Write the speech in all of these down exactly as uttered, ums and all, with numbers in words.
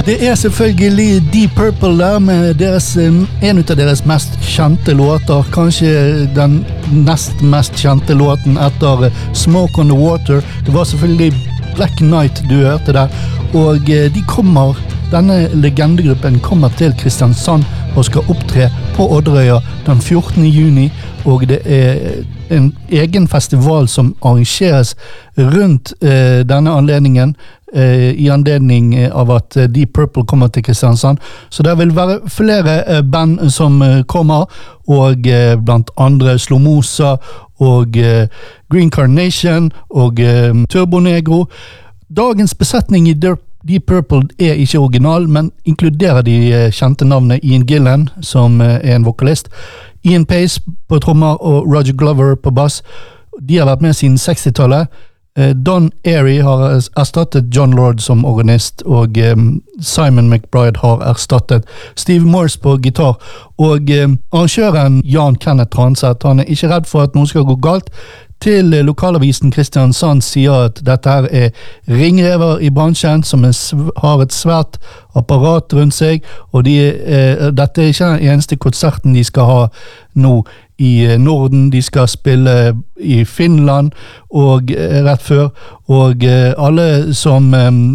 Det er selvfølgelig Deep Purple der med deres, en av deres mest kjente låter, kanskje den nest mest kjente låten etter Smoke on the Water. Det var selvfølgelig Black Knight du hørte der, og de kommer, denne legendegruppen kommer til Kristiansand og skal opptre på Odderøya den fjortende juni, og det er en egen festival som arrangeres rundt eh, denne anledningen, eh, i anledning av at eh, Deep Purple kommer til Kristiansand. Så det vil være flere eh, band som eh, kommer, og eh, blant andre Slomosa og eh, Green Carnation og eh, Turbo Negro. Dagens besetning i Deep Deep Purple er ikke original, men inkluderer de eh, kjente navnene Ian Gillan, som eh, er en vokalist, Ian Pace på trommer og Roger Glover på bass. De har vært med siden sekstitallet. Eh, Don Airey har erstattet John Lord som organist, og eh, Simon McBride har erstattet Steve Morse på gitar. Og eh, arrangøren Jan Kenneth Transeth, han er ikke redd for at noe skal gå galt. Til lokalavisen Kristiansand sier at dette her er ringrever i bransjen som er, har et svært apparat rundt seg, og de, eh, dette er ikke den eneste konserten de skal ha nå i Norden. De skal spille i Finland og eh, rett før, og eh, alle som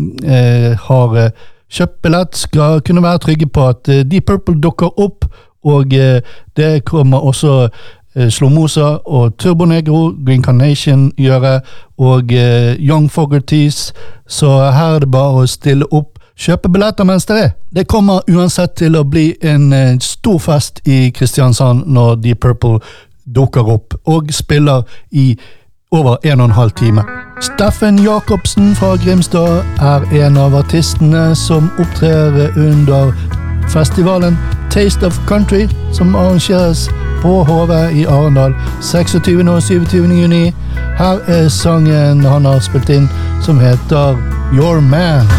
eh, har kjøpt billett skal kunne være trygge på at eh, Deep Purple dukker opp, og eh, det kommer også Slomosa og Turbo Negro, Green Carnation gjøre, og uh, Young Fogerties, så her er det bare å stille opp, kjøpe billetter mens det er. Det kommer uansett til å bli en uh, stor fest i Kristiansand når Deep Purple dukker opp og spiller i over en og en halv time. Steffen Jacobsen fra Grimstad er en av artistene som opptrer under festivalen Taste of Country, som arrangeres på H V i Arendal seksogtyvende og syvogtyvende juni. Her er sangen han har spilt inn, som heter Your Man.